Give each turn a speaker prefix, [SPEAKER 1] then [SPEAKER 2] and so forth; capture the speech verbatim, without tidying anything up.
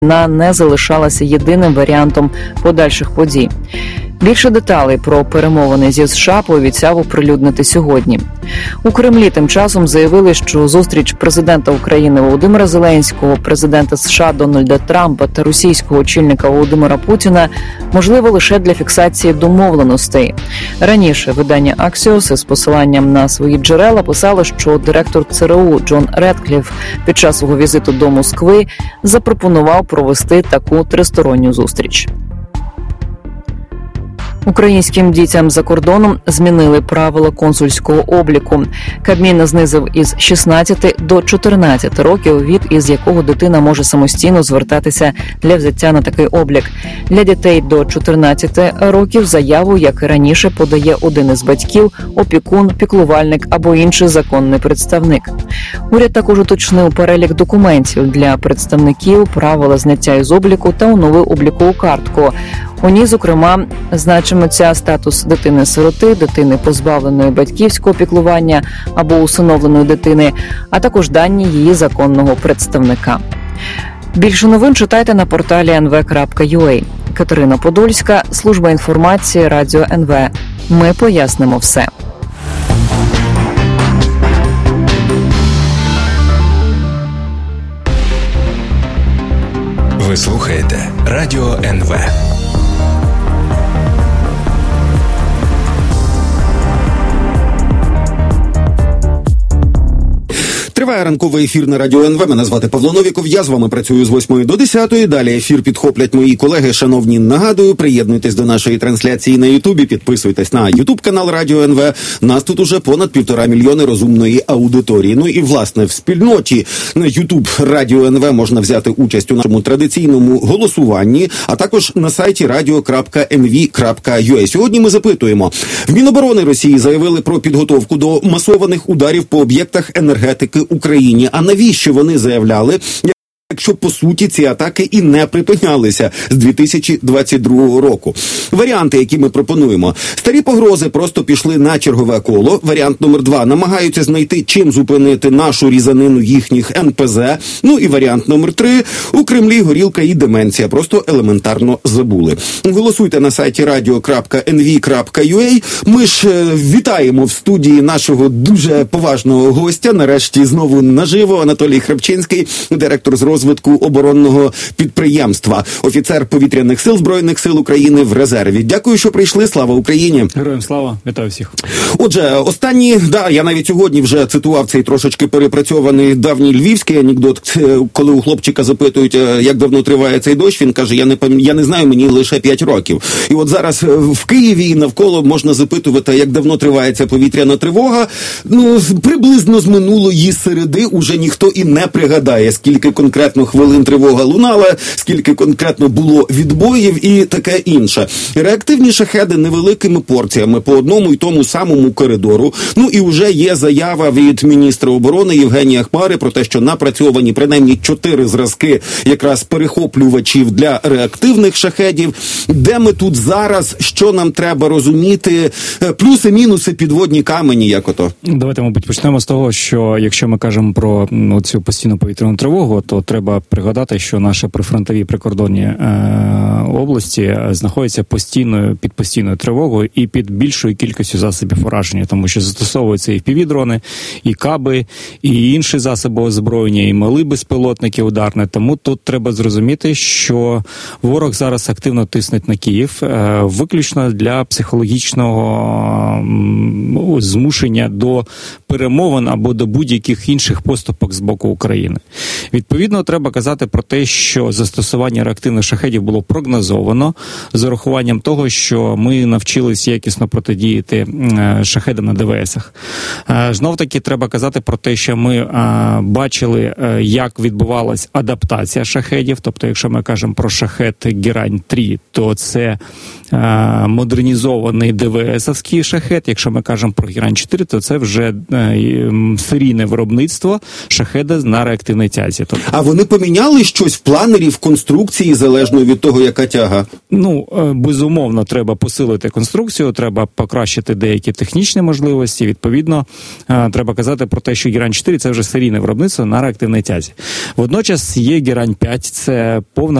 [SPEAKER 1] війна не залишалася єдиним варіантом подальших подій. Більше деталей про перемовини зі США пообіцяв оприлюднити сьогодні. У Кремлі тим часом заявили, що зустріч президента України Володимира Зеленського, президента США Дональда Трампа та російського очільника Володимира Путіна можлива лише для фіксації домовленостей. Раніше видання Axios із посиланням на свої джерела писало, що директор ЦРУ Джон Редкліф під час свого візиту до Москви запропонував провести таку тристоронню зустріч. Українським дітям за кордоном змінили правила консульського обліку. Кабмін знизив із шістнадцяти до чотирнадцяти років вік, із якого дитина може самостійно звертатися для взяття на такий облік. Для дітей до чотирнадцяти років заяву, як і раніше, подає один із батьків, опікун, піклувальник або інший законний представник. Уряд також уточнив перелік документів для представників, правила зняття із обліку та оновив облікову картку. У ній, зокрема, значиметься статус дитини-сироти, дитини, позбавленої батьківського піклування або усиновленої дитини, а також дані її законного представника. Більше новин читайте на порталі ен ве крапка ю а. Катерина Подольська, служба інформації, Радіо ен ве. Ми пояснимо все.
[SPEAKER 2] Ви слухаєте Радіо ен ве.
[SPEAKER 3] Триває ранковий ефір на Радіо ен ве. Мене звати Павло Новіков. Я з вами працюю з восьмої до десятої. Далі ефір підхоплять мої колеги. Шановні, нагадую, приєднуйтесь до нашої трансляції на Ютубі, підписуйтесь на Ютуб-канал Радіо ен ве. Нас тут уже понад півтора мільйони розумної аудиторії. Ну і, власне, в спільноті на Ютуб Радіо ен ве можна взяти участь у нашому традиційному голосуванні, а також на сайті радіо крапка ен ве крапка ю а. Сьогодні ми запитуємо. В Міноборони Росії заявили про підготовку до масованих ударів по об'єктах енергетики Україні. А навіщо вони заявляли, якщо, по суті, ці атаки і не припинялися з дві тисячі двадцять другого року? Варіанти, які ми пропонуємо. Старі погрози просто пішли на чергове коло. Варіант номер два. Намагаються знайти, чим зупинити нашу різанину їхніх ен пе зе. Ну і варіант номер три. У Кремлі горілка і деменція. Просто елементарно забули. Голосуйте на сайті радіо крапка ен ве крапка ю а. Ми ж е, вітаємо в студії нашого дуже поважного гостя. Нарешті знову наживо. Анатолій Храпчинський, директор з розвитку розвитку оборонного підприємства, офіцер повітряних сил Збройних сил України в резерві. Дякую, що прийшли. Слава Україні!
[SPEAKER 4] Героям слава! Вітаю всіх!
[SPEAKER 3] Отже, останні, да, я навіть сьогодні вже цитував цей трошечки перепрацьований давній львівський анекдот, коли у хлопчика запитують, як давно триває цей дощ, він каже, я не, пам... я не знаю, мені лише п'ять років. І от зараз в Києві і навколо можна запитувати, як давно триває ця повітряна тривога. Ну, приблизно з минулої середи уже ніхто і не пригадає, скільки конкретно хвилин тривога лунала, скільки конкретно було відбоїв і таке інше. Реактивні шахеди невеликими порціями по одному й тому самому коридору. Ну і вже є заява від міністра оборони Євгенія Хмари про те, що напрацьовані принаймні чотири зразки якраз перехоплювачів для реактивних шахедів. Де ми тут зараз, що нам треба розуміти, плюси, мінуси, підводні камені, як ото?
[SPEAKER 4] Давайте, мабуть, почнемо з того, що якщо ми кажемо про ну, цю постійну повітряну тривогу, то треба пригадати, що наші прифронтові прикордонні е, області знаходяться постійною, під постійною тривогою і під більшою кількістю засобів ураження, тому що застосовуються і еф пі ві-дрони, і каби, і інші засоби озброєння, і малі безпілотники ударні. Тому тут треба зрозуміти, що ворог зараз активно тиснуть на Київ, е, виключно для психологічного е, змушення до перемовин або до будь-яких інших поступок з боку України. Відповідно, треба казати про те, що застосування реактивних шахедів було прогнозовано з урахуванням того, що ми навчились якісно протидіяти шахедам на де ве есах. Знов-таки треба казати про те, що ми бачили, як відбувалась адаптація шахедів, тобто якщо ми кажемо про шахед Герань три, то це модернізований де ве есовський шахед, якщо ми кажемо про Герань чотири, то це вже серійне виробництво шахеда на реактивній тязі. Тобто...
[SPEAKER 3] А вони поміняли щось в планері, в конструкції, залежно від того, яка тяга?
[SPEAKER 4] Ну, безумовно, треба посилити конструкцію, треба покращити деякі технічні можливості. Відповідно, треба казати про те, що Герань чотири – це вже серійне виробництво на реактивній тязі. Водночас є Герань п'ять – це повна